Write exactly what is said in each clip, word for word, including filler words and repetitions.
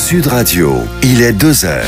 Sud Radio, il est deux heures.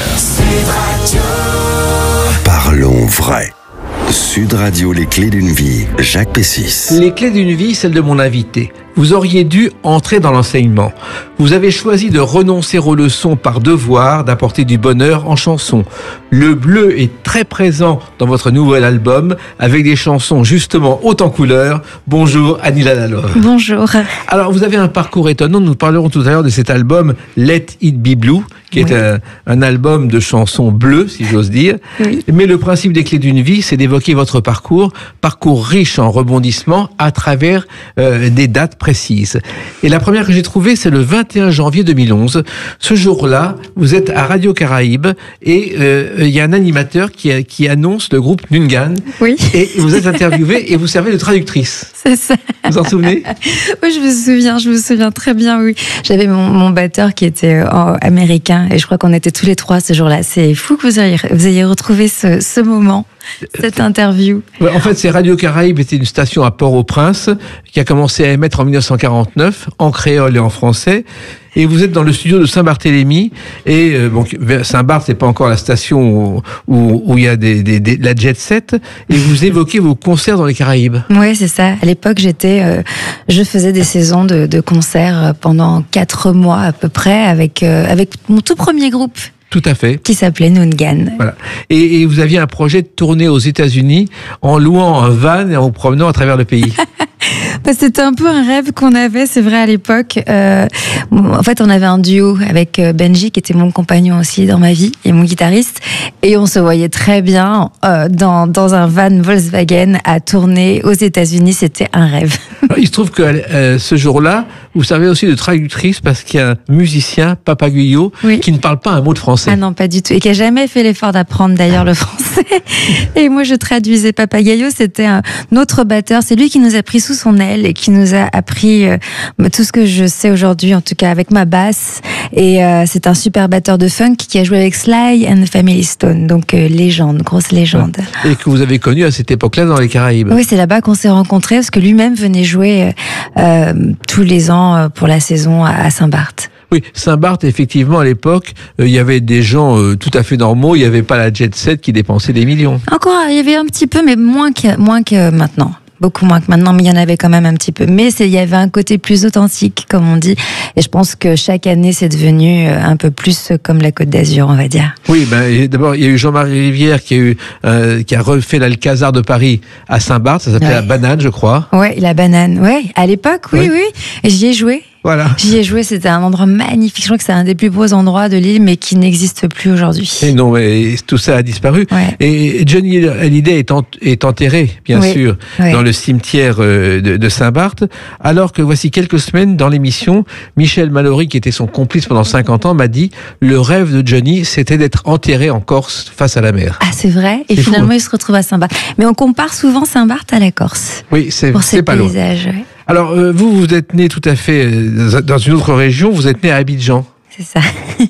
Parlons vrai. Sud Radio, les clés d'une vie, Jacques Pessis. Les clés d'une vie, celle de mon invité. Vous auriez dû entrer dans l'enseignement. Vous avez choisi de renoncer aux leçons par devoir, d'apporter du bonheur en chanson. Le bleu est très présent dans votre nouvel album, avec des chansons justement hautes en couleurs. Bonjour Annie Lalove. Bonjour. Alors vous avez un parcours étonnant, nous parlerons tout à l'heure de cet album Let It Be Blue, qui est oui. un, un album de chansons bleues, si j'ose dire. Oui. Mais le principe des clés d'une vie, c'est d'évoquer votre parcours, parcours riche en rebondissements à travers euh, des dates précises. Et la première que j'ai trouvée, c'est le vingt et un janvier deux mille onze. Ce jour-là, vous êtes à Radio Caraïbes et il euh, y a un animateur qui, qui annonce le groupe Nungan. Oui. Et vous êtes interviewée et vous servez de traductrice. C'est ça. Vous en souvenez? Oui, je me souviens, je me souviens très bien, oui. J'avais mon, mon batteur qui était euh, américain et je crois qu'on était tous les trois ce jour-là. C'est fou que vous ayez, vous ayez retrouvé ce, ce moment. Cette interview. En fait, c'est Radio Caraïbes était une station à Port-au-Prince qui a commencé à émettre en mille neuf cent quarante-neuf en créole et en français. Et vous êtes dans le studio de Saint-Barthélemy. Et euh, bon, Saint-Barth, c'est pas encore la station où, où, où il y a des, des, des, la jet set. Et vous évoquez vos concerts dans les Caraïbes. Oui, c'est ça. À l'époque, j'étais, euh, je faisais des saisons de, de concerts pendant quatre mois à peu près avec euh, avec mon tout premier groupe. Tout à fait. Qui s'appelait Nungan. Voilà. Et, et vous aviez un projet de tournée aux États-Unis en louant un van et en vous promenant à travers le pays. Bah, c'était un peu un rêve qu'on avait, c'est vrai, à l'époque. Euh, en fait, on avait un duo avec Benji, qui était mon compagnon aussi dans ma vie, et mon guitariste. Et on se voyait très bien euh, dans, dans un van Volkswagen à tourner aux États-Unis. C'était un rêve. Alors, il se trouve que euh, ce jour-là, vous servez aussi de traductrice parce qu'il y a un musicien, Papa Guyot, oui. qui ne parle pas un mot de français. Ah non, pas du tout. Et qui n'a jamais fait l'effort d'apprendre d'ailleurs le français. Et moi, je traduisais. Papa Guyot, c'était un autre batteur. C'est lui qui nous a pris sous son aile et qui nous a appris euh, tout ce que je sais aujourd'hui, en tout cas avec ma basse. Et euh, c'est un super batteur de funk qui a joué avec Sly and the Family Stone. Donc, euh, légende, grosse légende. Et que vous avez connu à cette époque-là dans les Caraïbes. Oui, c'est là-bas qu'on s'est rencontrés parce que lui-même venait jouer euh, tous les ans pour la saison à Saint-Barth. Oui, Saint-Barth, effectivement, à l'époque, euh, il y avait des gens euh, tout à fait normaux. Il n'y avait pas la jet set qui dépensait des millions. Encore, il y avait un petit peu, mais moins que, moins que maintenant. Beaucoup moins que maintenant, mais il y en avait quand même un petit peu. Mais c'est, il y avait un côté plus authentique, comme on dit. Et je pense que chaque année, c'est devenu un peu plus comme la Côte d'Azur, on va dire. Oui, ben, d'abord, il y a eu Jean-Marie Rivière qui a, eu, euh, qui a refait l'Alcazar de Paris à Saint-Barth. Ça s'appelait ouais. la Banane, je crois. Oui, la Banane. Oui, à l'époque, oui, oui. oui. Et j'y ai joué. Voilà. J'y ai joué, c'était un endroit magnifique. Je crois que c'est un des plus beaux endroits de l'île, mais qui n'existe plus aujourd'hui. Et non, mais tout ça a disparu. Ouais. Et Johnny Hallyday est, en, est enterré, bien oui. sûr, oui. dans le cimetière de, de Saint-Barth, alors que voici quelques semaines, dans l'émission, Michel Mallory, qui était son complice pendant cinquante ans, m'a dit le rêve de Johnny, c'était d'être enterré en Corse, face à la mer. Ah, c'est vrai. Et c'est finalement, fou, hein. il se retrouve à Saint-Barth. Mais on compare souvent Saint-Barth à la Corse. Oui, c'est, pour c'est pas loin. Ouais. Alors, euh, vous, vous êtes né tout à fait dans une autre région, vous êtes né à Abidjan. C'est ça.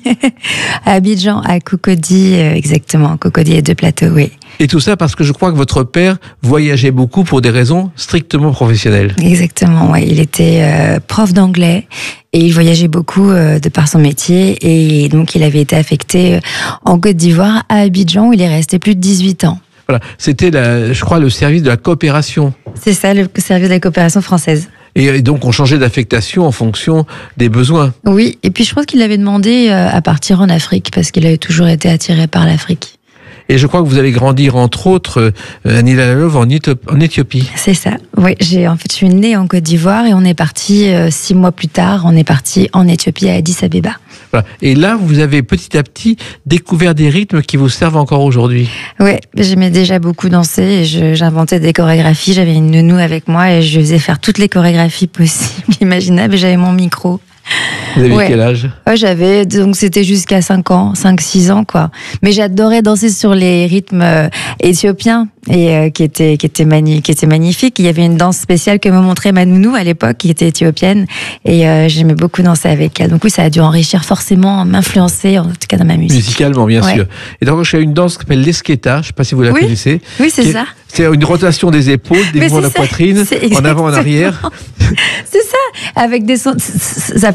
À Abidjan, à Cocody, euh, exactement. Cocody et deux plateaux, oui. Et tout ça parce que je crois que votre père voyageait beaucoup pour des raisons strictement professionnelles. Exactement, oui. Il était euh, prof d'anglais et il voyageait beaucoup euh, de par son métier. Et donc, il avait été affecté euh, en Côte d'Ivoire, à Abidjan, où il est resté plus de dix-huit ans. Voilà, c'était, la, je crois, le service de la coopération. C'est ça, le service de la coopération française. Et donc, on changeait d'affectation en fonction des besoins. Oui, et puis je pense qu'il avait demandé à partir en Afrique, parce qu'il avait toujours été attiré par l'Afrique. Et je crois que vous allez grandir, entre autres, Annie Lalove, en Éthiopie. C'est ça. Oui, j'ai, en fait, je suis née en Côte d'Ivoire et on est parti, euh, six mois plus tard, on est parti en Éthiopie, à Addis Abeba. Voilà. Et là, vous avez petit à petit découvert des rythmes qui vous servent encore aujourd'hui. Oui, j'aimais déjà beaucoup danser et je, j'inventais des chorégraphies. J'avais une nounou avec moi et je faisais faire toutes les chorégraphies possibles, imaginables. Et j'avais mon micro. Vous avez ouais. quel âge? Ouais, j'avais, donc c'était jusqu'à cinq ans, cinq six ans, quoi. Mais j'adorais danser sur les rythmes euh, éthiopiens et euh, qui étaient qui étaient mani- qui étaient magnifiques. Il y avait une danse spéciale que me montrait ma nounou à l'époque, qui était éthiopienne, et euh, j'aimais beaucoup danser avec elle. Donc oui, ça a dû enrichir forcément, m'influencer, en tout cas dans ma musique. Musicalement, bien ouais. sûr. Et donc, je fais une danse qui s'appelle l'esketa. Je ne sais pas si vous la oui. connaissez. Oui, c'est ça. C'est une rotation des épaules, des mouvements de la poitrine, en avant, en arrière. C'est ça, avec des sons, ça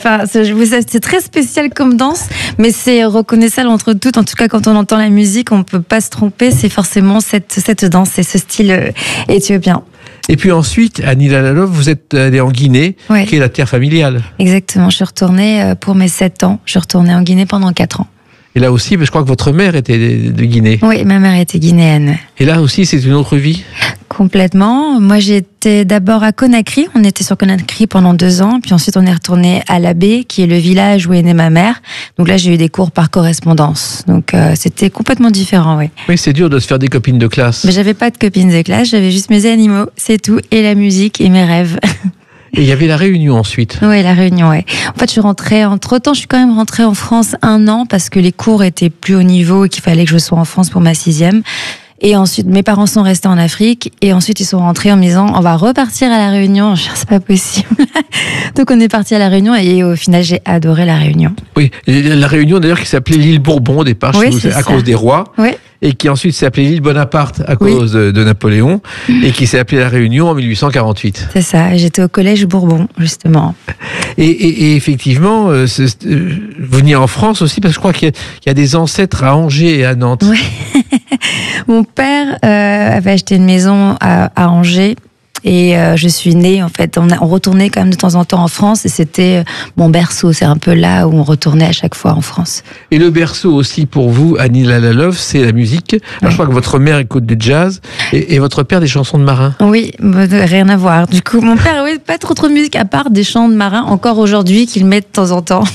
enfin, c'est, c'est très spécial comme danse, mais c'est reconnaissable entre toutes. En tout cas, quand on entend la musique, on peut pas se tromper. C'est forcément cette, cette danse et ce style euh, éthiopien. Et puis ensuite, Annie Lalove, vous êtes allée en Guinée, ouais. qui est la terre familiale. Exactement, je suis retournée pour mes sept ans. Je suis retournée en Guinée pendant quatre ans. Et là aussi, je crois que votre mère était de Guinée. Oui, ma mère était guinéenne. Et là aussi, c'est une autre vie ? Complètement. Moi, j'étais d'abord à Conakry. On était sur Conakry pendant deux ans. Puis ensuite, on est retourné à Labé, qui est le village où est née ma mère. Donc là, j'ai eu des cours par correspondance. Donc euh, c'était complètement différent, oui. Oui, c'est dur de se faire des copines de classe. Mais j'avais pas de copines de classe. J'avais juste mes animaux, c'est tout. Et la musique et mes rêves. Et il y avait la Réunion ensuite. Oui, la Réunion, oui. En fait, je suis rentrée, entre-temps, je suis quand même rentrée en France un an parce que les cours étaient plus haut niveau et qu'il fallait que je sois en France pour ma sixième. Et ensuite, mes parents sont restés en Afrique. Et ensuite, ils sont rentrés en me disant, on va repartir à la Réunion. Je dis, c'est pas possible. Donc, on est parti à la Réunion et au final, j'ai adoré la Réunion. Oui, la Réunion d'ailleurs qui s'appelait l'île Bourbon au départ, oui, à ça. cause des rois. Oui. Et qui ensuite s'est appelée l'île Bonaparte à cause oui. de Napoléon, et qui s'est appelée la Réunion en mille huit cent quarante-huit. C'est ça, j'étais au collège Bourbon, justement. Et, et, et effectivement, euh, euh, vous venez en France aussi, parce que je crois qu'il y, y a des ancêtres à Angers et à Nantes. Oui. Mon père euh, avait acheté une maison à, à Angers. Et euh, je suis née, en fait, on, a, on retournait quand même de temps en temps en France, et c'était euh, mon berceau, c'est un peu là où on retournait à chaque fois en France. Et le berceau aussi pour vous, Annie Lalove, c'est la musique. Alors, ouais. Je crois que votre mère écoute du jazz, et, et votre père des chansons de marins. Oui, rien à voir. Du coup, mon père, oui, pas trop trop de musique, à part des chants de marins, encore aujourd'hui, qu'il met de temps en temps.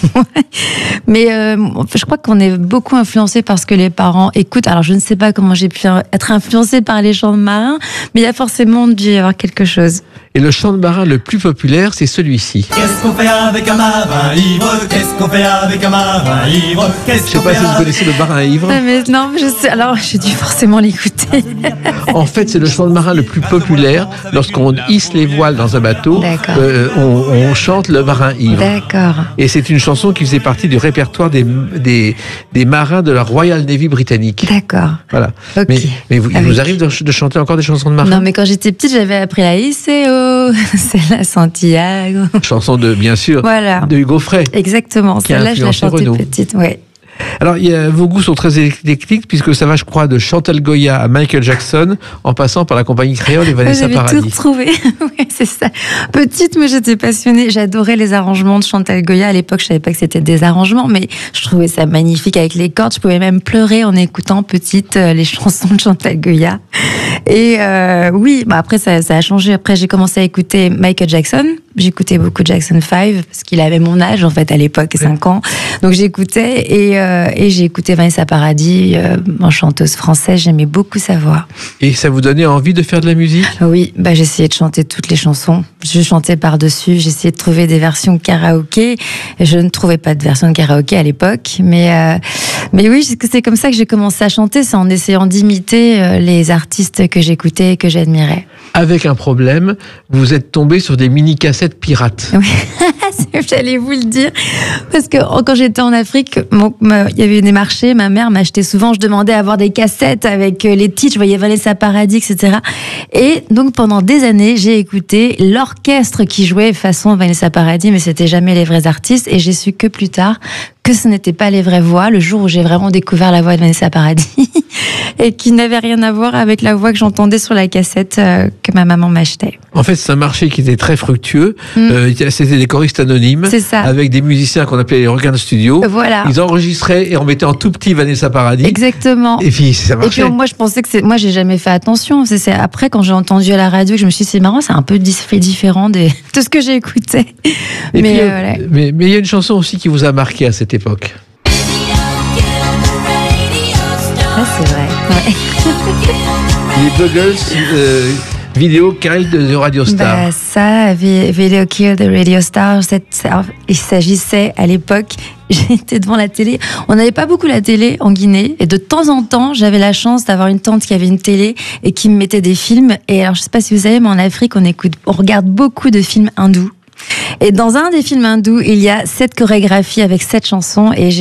Mais euh, je crois qu'on est beaucoup influencé par ce que les parents écoutent. Alors, je ne sais pas comment j'ai pu être influencée par les chants de marins, mais il y a forcément dû y avoir quelque chose. Et le chant de marin le plus populaire, c'est celui-ci. Qu'est-ce qu'on fait avec un marin ivre? Qu'est-ce qu'on fait avec un marin ivre? Je sais pas si vous connaissez le marin ivre. Non, mais non, je sais. Alors, j'ai dû forcément l'écouter. En fait, c'est le chant de marin le plus populaire. Lorsqu'on hisse les voiles dans un bateau, euh, on, on chante le marin ivre. D'accord. Et c'est une chanson qui faisait partie du répertoire des, des, des marins de la Royal Navy britannique. D'accord. Voilà. Okay. Mais, mais vous, il vous arrive de, de chanter encore des chansons de marins? Non, mais quand j'étais petite, j'avais appris la I C O, c'est la Santiago. Chanson de, bien sûr, voilà. de Hugo Frey. Exactement. Celle-là, je la chantais petite, oui. Alors, il y a, vos goûts sont très éclectiques, puisque ça va, je crois, de Chantal Goya à Michael Jackson, en passant par la compagnie créole et Vanessa ouais, Paradis. J'avais tout retrouvé. Oui, c'est ça. Petite, mais j'étais passionnée. J'adorais les arrangements de Chantal Goya. À l'époque, je savais pas que c'était des arrangements, mais je trouvais ça magnifique avec les cordes. Je pouvais même pleurer en écoutant petite euh, les chansons de Chantal Goya. Et euh, oui, bah après, ça, ça a changé. Après, j'ai commencé à écouter Michael Jackson. J'écoutais beaucoup Jackson five, parce qu'il avait mon âge, en fait, à l'époque, cinq ans. Donc, j'écoutais, et, euh, et j'ai écouté Vanessa Paradis, euh, en chanteuse française. J'aimais beaucoup sa voix. Et ça vous donnait envie de faire de la musique? Oui, bah, j'essayais de chanter toutes les chansons. Je chantais par-dessus, j'essayais de trouver des versions karaoké. Je ne trouvais pas de version de karaoké à l'époque, mais, euh, mais oui, c'est comme ça que j'ai commencé à chanter, c'est en essayant d'imiter les artistes que j'écoutais et que j'admirais. Avec un problème, vous êtes tombé sur des mini-cassettes pirates. Oui, j'allais vous le dire. Parce que quand j'étais en Afrique, mon, ma, il y avait des marchés, ma mère m'achetait souvent, je demandais à avoir des cassettes avec les titres, je voyais Vanessa Paradis, et cetera. Et donc pendant des années, j'ai écouté l'orchestre qui jouait façon Vanessa Paradis, mais c'était jamais les vrais artistes. Et j'ai su que plus tard que ce n'était pas les vraies voix, le jour où j'ai vraiment découvert la voix de Vanessa Paradis, et qui n'avait rien à voir avec la voix que j'entendais sur la cassette euh, que ma maman m'achetait. En fait, c'est un marché qui était très fructueux. Mm. Euh, c'était des choristes anonymes, c'est ça. Avec des musiciens qu'on appelait les requins de studio. Voilà. Ils enregistraient et on mettait en tout petit Vanessa Paradis. Exactement. Et puis ça marchait. Et puis moi, je pensais que c'est, moi, j'ai jamais fait attention. C'est, c'est après quand j'ai entendu à la radio que je me suis dit c'est marrant, c'est un peu différent des, de ce que j'ai écouté. Et mais, puis, euh, voilà. mais mais il y a une chanson aussi qui vous a marqué à cette époque. Ah, c'est vrai. Ouais. Les Buggles, euh, Video Kill de Radio Star. Bah, ça, Video Kill de Radio Star, il s'agissait à l'époque, j'étais devant la télé. On n'avait pas beaucoup la télé en Guinée, et de temps en temps, j'avais la chance d'avoir une tante qui avait une télé et qui me mettait des films. Et alors, je sais pas si vous savez, mais en Afrique, on écoute, on regarde beaucoup de films hindous. Et dans un des films hindous, il y a sept chorégraphies avec sept chansons, et j'ai eu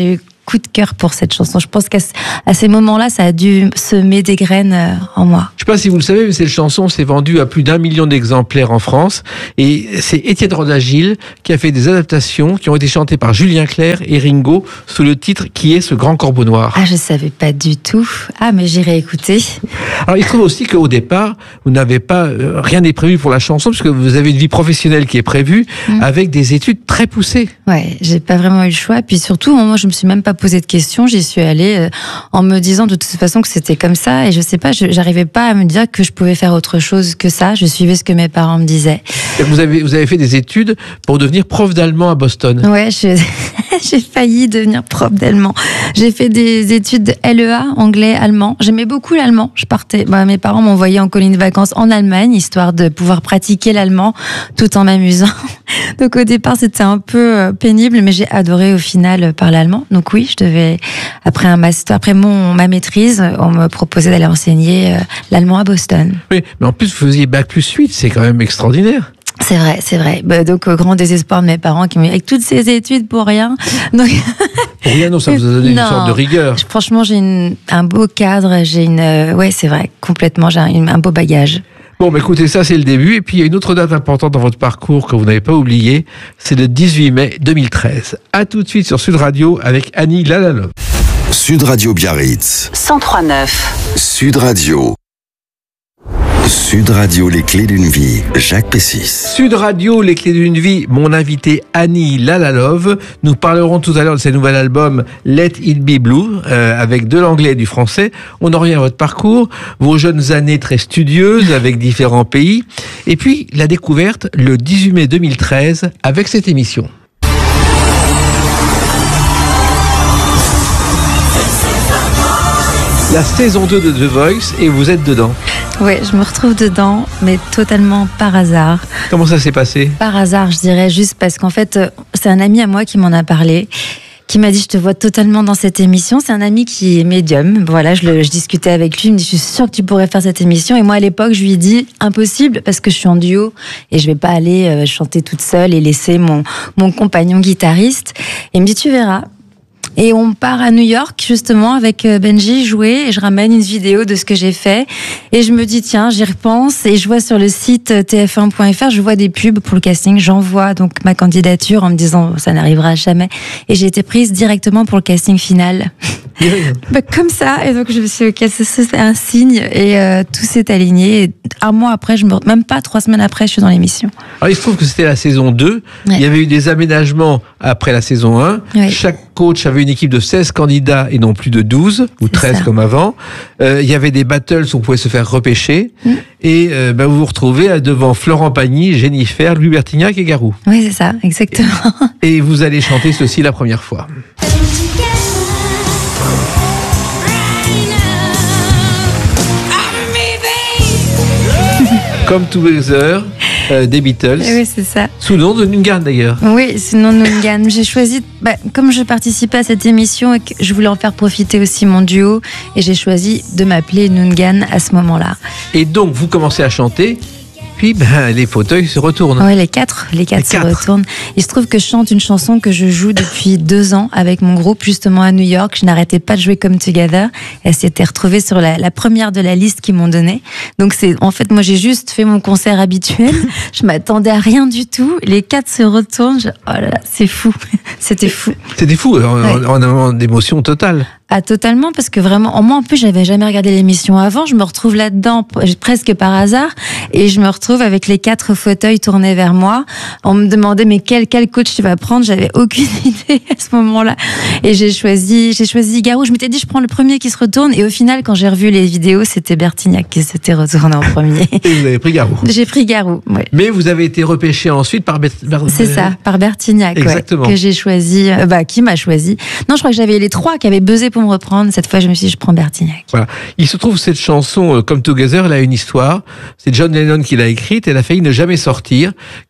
coup de cœur pour cette chanson. Je pense qu'à à ces moments-là, ça a dû semer des graines euh, en moi. Je ne sais pas si vous le savez, mais cette chanson s'est vendue à plus d'un million d'exemplaires en France. Et c'est Étienne Rodagil qui a fait des adaptations qui ont été chantées par Julien Clerc et Ringo sous le titre Qui est ce grand corbeau noir. Ah, je savais pas du tout. Ah, mais j'irai écouter. Alors, il se trouve aussi qu'au départ, vous n'avez pas, euh, rien n'est prévu pour la chanson, puisque vous avez une vie professionnelle qui est prévue, mmh. avec des études très poussées. Ouais, j'ai pas vraiment eu le choix. Puis surtout, moi, je me suis même pas posé de questions. J'y suis allée euh, en me disant de toute façon que c'était comme ça. Et je sais pas, je, j'arrivais pas à me dire que je pouvais faire autre chose que ça. Je suivais ce que mes parents me disaient. Et vous avez, vous avez fait des études pour devenir prof d'allemand à Boston. Ouais, je, j'ai failli devenir prof d'allemand. J'ai fait des études de L E A, anglais, allemand. J'aimais beaucoup l'allemand. Je partais, bah, mes parents m'envoyaient en colonie de vacances en Allemagne, histoire de pouvoir pratiquer l'allemand tout en m'amusant. Donc au départ, c'était un peu pénible, mais j'ai adoré au final parler allemand. Donc oui, je devais, après un master, après mon, ma maîtrise, on me proposait d'aller enseigner l'allemand à Boston. Oui, mais en plus, vous faisiez bac plus huit, c'est quand même extraordinaire. C'est vrai, c'est vrai. Bah, donc, au grand désespoir de mes parents qui m'ont dit, avec toutes ces études pour rien. Donc... Pour rien, non, ça vous a donné non, une sorte de rigueur. Franchement, j'ai une, un beau cadre, j'ai une, euh, ouais, c'est vrai, complètement, j'ai un, un beau bagage. Bon, bah, écoutez, ça, c'est le début. Et puis, il y a une autre date importante dans votre parcours que vous n'avez pas oubliée. C'est le dix-huit mai deux mille treize. À tout de suite sur Sud Radio avec Annie Lalalove. Sud Radio Biarritz. cent trois neuf. Sud Radio. Sud Radio, les clés d'une vie, Jacques Pessis. Sud Radio, les clés d'une vie, mon invité Annie Lalalove. Nous parlerons tout à l'heure de ses nouvel album Let It Be Blue, euh, avec de l'anglais et du français. On en revient à votre parcours, vos jeunes années très studieuses avec différents pays. Et puis, la découverte le dix-huit mai deux mille treize avec cette émission. La saison deux de The Voice et vous êtes dedans. Oui, je me retrouve dedans, mais totalement par hasard. Comment ça s'est passé ? Par hasard, je dirais, juste parce qu'en fait, c'est un ami à moi qui m'en a parlé, qui m'a dit, je te vois totalement dans cette émission. C'est un ami qui est médium. Voilà, je, le, je discutais avec lui, il me dit, je suis sûre que tu pourrais faire cette émission. Et moi, à l'époque, je lui ai dit, impossible, parce que je suis en duo et je vais pas aller euh, chanter toute seule et laisser mon, mon compagnon guitariste. Et il me dit, tu verras. Et on part à New York, justement, avec Benji jouer, et je ramène une vidéo de ce que j'ai fait. Et je me dis, tiens, j'y repense, et je vois sur le site T F un point F R, je vois des pubs pour le casting. J'envoie donc ma candidature en me disant, ça n'arrivera jamais. Et j'ai été prise directement pour le casting final. Bah, comme ça, et donc je me suis dit, ok, c'est un signe, et euh, tout s'est aligné. Et un mois après, je me... même pas trois semaines après, je suis dans l'émission. Alors il se trouve que c'était la saison deux, ouais. Il y avait eu des aménagements après la saison un, ouais. Chaque coach avait une équipe de seize candidats et non plus de douze ou treize comme avant. Euh, il y avait des battles où on pouvait se faire repêcher, mm. et euh, bah, vous vous retrouvez devant Florent Pagny, Jennifer, Louis Bertignac et Garou. Oui, c'est ça, exactement. Et vous allez chanter ceci la première fois. Come Together, euh, des Beatles. Oui, c'est ça. Sous le nom de Nungan d'ailleurs. Oui, c'est le nom de Nungan. J'ai choisi, bah, comme je participais à cette émission et que je voulais en faire profiter aussi mon duo, et j'ai choisi de m'appeler Nungan à ce moment-là. Et donc, vous commencez à chanter. Puis ben, les fauteuils se retournent. Oui, les quatre, les quatre les se quatre. retournent. Il se trouve que je chante une chanson que je joue depuis deux ans avec mon groupe, justement à New York. Je n'arrêtais pas de jouer Come Together. Elle s'était retrouvée sur la, la première de la liste qu'ils m'ont donnée. Donc c'est, en fait, moi j'ai juste fait mon concert habituel. Je m'attendais à rien du tout. Les quatre se retournent. Je, oh là là, c'est fou. C'était fou. C'était fou, en, ouais. en, en d'émotion totale. Ah, totalement, parce que vraiment, moi en plus j'avais jamais regardé l'émission avant, je me retrouve là-dedans presque par hasard, et je me retrouve avec les quatre fauteuils tournés vers moi. On me demandait mais quel quel coach tu vas prendre, j'avais aucune idée à ce moment-là, et j'ai choisi j'ai choisi Garou. Je m'étais dit je prends le premier qui se retourne, et au final quand j'ai revu les vidéos, c'était Bertignac qui s'était retourné en premier. Et vous avez pris Garou. J'ai pris Garou, oui. Mais vous avez été repêché ensuite par Ber... C'est ça, par Bertignac, exactement. Ouais, que j'ai choisi, euh, bah qui m'a choisi. Non, je crois que j'avais les trois qui avaient buzzé pour me reprendre. Cette fois, je me suis dit, je prends Bertignac. Voilà. Il se trouve cette chanson, euh, Come Together, elle a une histoire. C'est John Lennon qui l'a écrite. Elle a failli ne jamais sortir,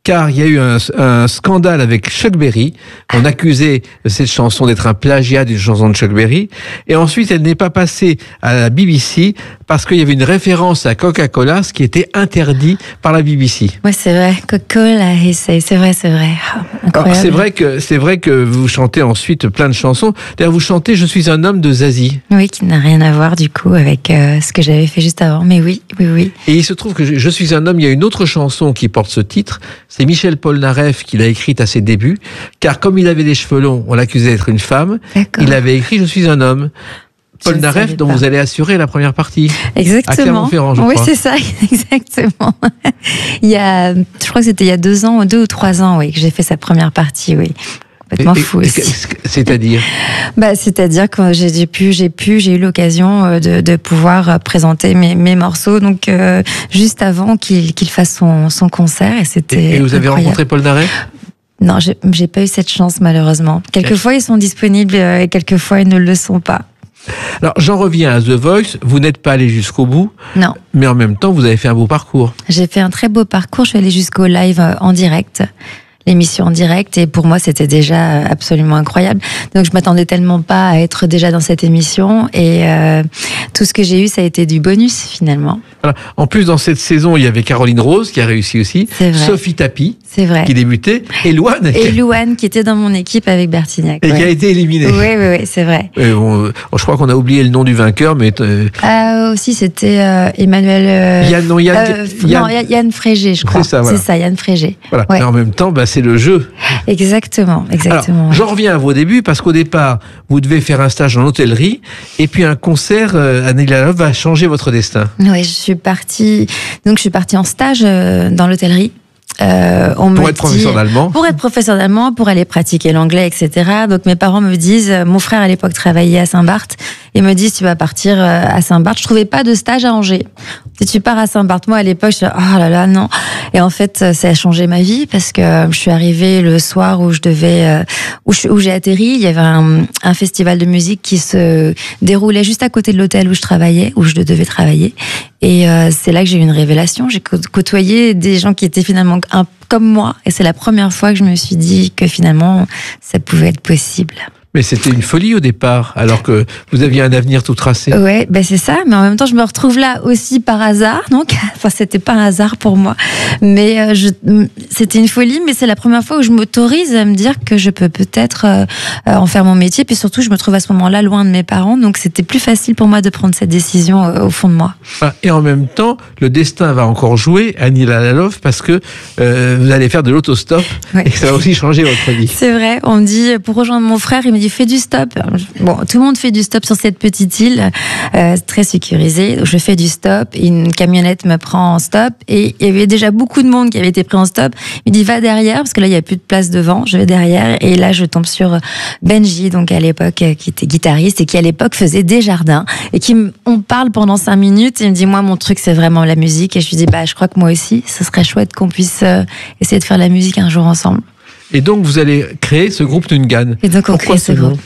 car il y a eu un, un scandale avec Chuck Berry. On accusait cette chanson d'être un plagiat d'une chanson de Chuck Berry. Et ensuite, elle n'est pas passée à la B B C parce qu'il y avait une référence à Coca-Cola, ce qui était interdit par la B B C. Ouais, c'est vrai. Coca-Cola, c'est vrai, c'est vrai. Oh, Alors, c'est vrai que c'est vrai que vous chantez ensuite plein de chansons. D'ailleurs, vous chantez Je suis un homme de Zazie. Oui, qui n'a rien à voir du coup avec euh, ce que j'avais fait juste avant. Mais oui, oui, oui. Et il se trouve que Je suis un homme, il y a une autre chanson qui porte ce titre. C'est Michel Polnareff qui l'a écrite à ses débuts. Car comme il avait des cheveux longs, on l'accusait d'être une femme. Il avait écrit Je suis un homme. Polnareff, dont vous allez assurer la première partie. Exactement. À Clermont-Ferrand, je oui, crois. c'est ça, exactement. il y a, je crois que c'était il y a deux ans, deux ou trois ans, oui, que j'ai fait sa première partie, oui. Complètement et, fou et, aussi. C'est-à-dire bah, C'est-à-dire que j'ai pu, j'ai pu, j'ai eu l'occasion de, de pouvoir présenter mes, mes morceaux, donc euh, juste avant qu'il qu'il fasse son, son concert, et c'était. Et, et vous avez incroyable. rencontré Polnareff ? Non, j'ai, j'ai pas eu cette chance malheureusement. Quelquefois ils sont disponibles et quelquefois ils ne le sont pas. Alors, j'en reviens à The Voice. Vous n'êtes pas allé jusqu'au bout. Non. Mais en même temps, vous avez fait un beau parcours. J'ai fait un très beau parcours. Je suis allée jusqu'au live en direct. L'émission en direct, et pour moi c'était déjà absolument incroyable. Donc je m'attendais tellement pas à être déjà dans cette émission, et euh, tout ce que j'ai eu ça a été du bonus finalement. Voilà. En plus, dans cette saison, il y avait Caroline Rose qui a réussi aussi, Sophie Tapie c'est vrai. qui débutait, et Louane et Louane qui était dans mon équipe avec Bertignac et ouais. qui a été éliminée. Oui oui oui c'est vrai. Et on, je crois qu'on a oublié le nom du vainqueur, mais euh... ah aussi c'était euh, Emmanuel euh, Yann non Yann, euh, Yann... non Yann Frégé je crois. C'est ça, voilà. C'est ça Yann Frégé. Voilà. Ouais. Mais en même temps, bah, c'est le jeu. Exactement, exactement. Alors, j'en reviens à vos débuts, parce qu'au départ, vous devez faire un stage en hôtellerie, et puis un concert, euh, Annie Lalove, va changer votre destin. Oui, je suis partie, donc je suis partie en stage euh, dans l'hôtellerie. Euh, on pour me être dit, professeur d'allemand. Pour être professeur d'allemand, pour aller pratiquer l'anglais, et cetera. Donc mes parents me disent, mon frère à l'époque travaillait à Saint-Barth, et me disent tu vas partir à Saint-Barth. Je trouvais pas de stage à Angers. Si tu pars à Saint-Barth, moi à l'époque, je dis oh là là non. Et en fait, ça a changé ma vie parce que je suis arrivée le soir où je devais, où, je, où j'ai atterri. Il y avait un, un festival de musique qui se déroulait juste à côté de l'hôtel où je travaillais, où je devais travailler. Et euh, c'est là que j'ai eu une révélation. J'ai côtoyé des gens qui étaient finalement un, comme moi, et c'est la première fois que je me suis dit que finalement ça pouvait être possible. Mais c'était une folie au départ, alors que vous aviez un avenir tout tracé. Ouais, ben c'est ça. Mais en même temps, je me retrouve là aussi par hasard. Donc, enfin, c'était pas un hasard pour moi. Mais euh, je, c'était une folie. Mais c'est la première fois où je m'autorise à me dire que je peux peut-être euh, en faire mon métier. Puis surtout, je me trouve à ce moment-là loin de mes parents. Donc, c'était plus facile pour moi de prendre cette décision euh, au fond de moi. Et en même temps, le destin va encore jouer, Annie Lalove, parce que euh, vous allez faire de l'autostop, ouais. Et que ça va aussi changer votre vie. C'est vrai. On me dit pour rejoindre mon frère, il me dit fais du stop. Bon, tout le monde fait du stop sur cette petite île, euh, très sécurisée. Je fais du stop, et une camionnette me prend en stop, et il y avait déjà beaucoup de monde qui avait été pris en stop. Il me dit va derrière, parce que là il y a plus de place devant. Je vais derrière, et là je tombe sur Benji, donc à l'époque qui était guitariste et qui à l'époque faisait Desjardins, et qui on parle pendant cinq minutes. Et il me dit moi mon truc c'est vraiment la musique, et je lui dis bah je crois que moi aussi, ce serait chouette qu'on puisse euh, essayer de faire de la musique un jour ensemble. Et donc, vous allez créer ce groupe Tungan. Et donc, on pourquoi crée ce groupe.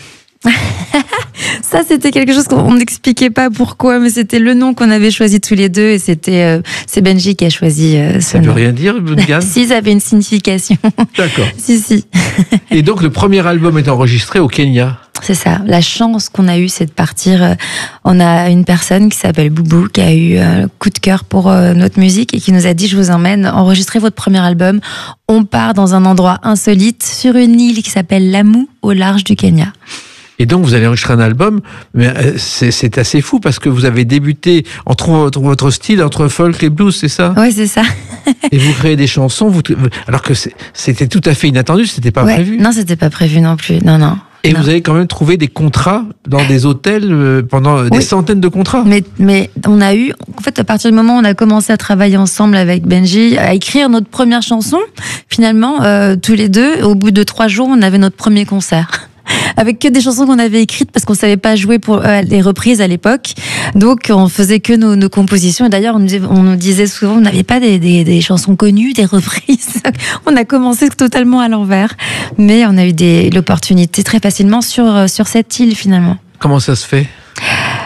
Ça, c'était quelque chose qu'on n'expliquait pas pourquoi, mais c'était le nom qu'on avait choisi tous les deux, et c'était euh, c'est Benji qui a choisi euh, ce ça nom. Ça veut rien dire, Tungan? Si, ça avait une signification. D'accord. Si, si. Et donc, le premier album est enregistré au Kenya. C'est ça. La chance qu'on a eue, c'est de partir. Euh, on a une personne qui s'appelle Boubou, qui a eu un euh, coup de cœur pour euh, notre musique, et qui nous a dit, je vous emmène enregistrer votre premier album. On part dans un endroit insolite, sur une île qui s'appelle Lamu, au large du Kenya. Et donc, vous allez enregistrer un album, mais c'est, c'est assez fou, parce que vous avez débuté en trouvant votre, votre style entre folk et blues, c'est ça? Oui, c'est ça. Et vous créez des chansons, vous, alors que c'était tout à fait inattendu, c'était pas ouais. prévu. Non, c'était pas prévu non plus, non, non. Et non. Vous avez quand même trouvé des contrats dans des hôtels pendant oui. des centaines de contrats. Mais, mais on a eu, en fait, à partir du moment où on a commencé à travailler ensemble avec Benji, à écrire notre première chanson, finalement, euh, tous les deux, au bout de trois jours, on avait notre premier concert. Avec que des chansons qu'on avait écrites parce qu'on savait pas jouer pour euh, les reprises à l'époque, donc on faisait que nos, nos compositions. Et d'ailleurs, on nous, on nous disait souvent, on n'avait pas des, des, des chansons connues, des reprises. On a commencé totalement à l'envers, mais on a eu des, l'opportunité très facilement sur sur cette île finalement. Comment ça se fait?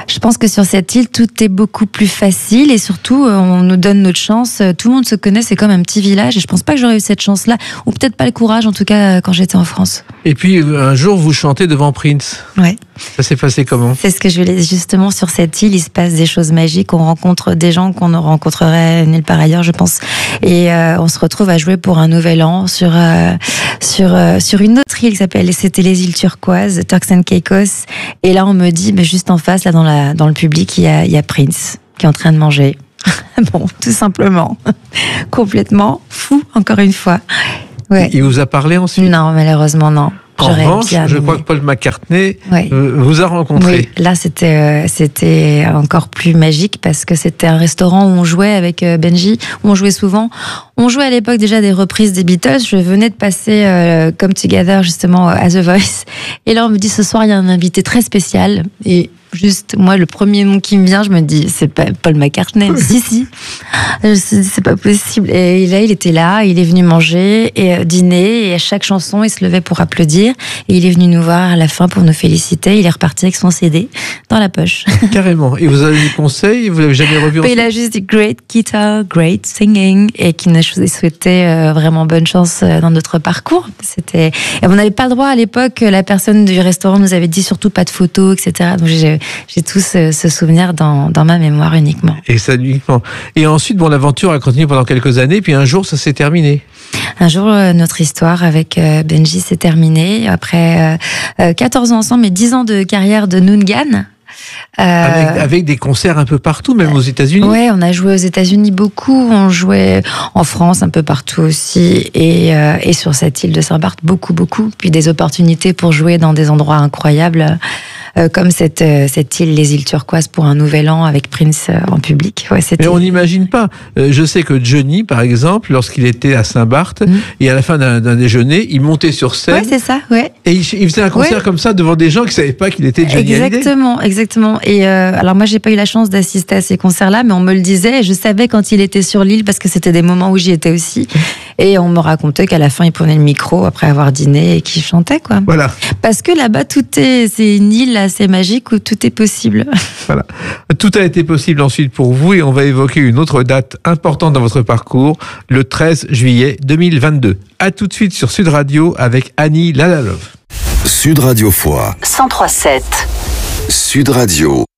Je pense que sur cette île, tout est beaucoup plus facile et surtout, on nous donne notre chance. Tout le monde se connaît, c'est comme un petit village et je pense pas que j'aurais eu cette chance-là, ou peut-être pas le courage, en tout cas, quand j'étais en France. Et puis, un jour, vous chantez devant Prince. Ouais. Ça s'est passé comment? C'est ce que je voulais justement sur cette île. Il se passe des choses magiques. On rencontre des gens qu'on ne rencontrerait nulle part ailleurs, je pense. Et euh, on se retrouve à jouer pour un nouvel an sur euh, sur euh, sur une autre île qui s'appelle, c'était les îles turquoises, Turks and Caicos. Et là, on me dit, mais juste en face, là dans la dans le public, il y a il y a Prince qui est en train de manger. Bon, tout simplement, complètement fou. Encore une fois. Ouais. Il vous a parlé ensuite? Non, malheureusement non. En revanche, je crois que Paul McCartney oui. vous a rencontré. Oui, là c'était euh, c'était encore plus magique parce que c'était un restaurant où on jouait avec euh, Benji, où on jouait souvent. On jouait à l'époque déjà des reprises des Beatles. Je venais de passer euh, Come Together justement à The Voice. Et là on me dit ce soir il y a un invité très spécial et juste, moi, le premier nom qui me vient, je me dis, c'est pas Paul McCartney. si, si. Je me suis dit, c'est pas possible. Et là, il était là, il est venu manger et dîner, et à chaque chanson, il se levait pour applaudir. Et il est venu nous voir à la fin pour nous féliciter. Il est reparti avec son C D dans la poche. Carrément. Et vous avez eu conseil? Vous l'avez jamais revu ensuite? Il a juste dit great guitar, great singing, et qui nous souhaitait vraiment bonne chance dans notre parcours. C'était, et on n'avait pas le droit à l'époque. La personne du restaurant nous avait dit surtout pas de photos, et cetera. Donc j'ai J'ai tout ce, ce souvenir dans, dans ma mémoire uniquement. Et ça uniquement. Et ensuite, bon, l'aventure a continué pendant quelques années, puis un jour, ça s'est terminé. Un jour, euh, notre histoire avec euh, Benji s'est terminée. Après euh, quatorze ans ensemble et dix ans de carrière de Noongan. Euh, avec, avec des concerts un peu partout, même aux États-Unis. Ouais, on a joué aux États-Unis beaucoup, on jouait en France un peu partout aussi, et, euh, et sur cette île de Saint-Barth beaucoup, beaucoup. Puis des opportunités pour jouer dans des endroits incroyables, euh, comme cette, euh, cette île, les îles turquoises, pour un nouvel an avec Prince euh, en public. Ouais, Mais on n'imagine pas. Euh, je sais que Johnny, par exemple, lorsqu'il était à Saint-Barth, mmh. et à la fin d'un, d'un déjeuner, il montait sur scène. Ouais, c'est ça, ouais. Et il, il faisait un concert ouais. comme ça devant des gens qui ne savaient pas qu'il était Johnny Hallyday. Exactement, exactement. Et euh, alors moi, j'ai pas eu la chance d'assister à ces concerts-là, mais on me le disait. Et je savais quand il était sur l'île parce que c'était des moments où j'y étais aussi. Et on me racontait qu'à la fin, il prenait le micro après avoir dîné et qu'il chantait, quoi. Voilà. Parce que là-bas, tout est, c'est une île assez magique où tout est possible. Voilà. Tout a été possible ensuite pour vous et on va évoquer une autre date importante dans votre parcours, le treize juillet deux mille vingt-deux. À tout de suite sur Sud Radio avec Annie Lalalove. Sud Radio Foix. cent trois sept. Sud Radio.